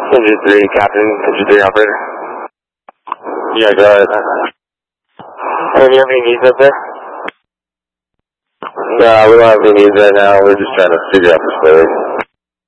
Engine 3, Captain. Engine 3 operator. Yeah, go ahead. Hey, do you have any needs up there? No, we don't have any needs right now. We're just trying to figure out this weather.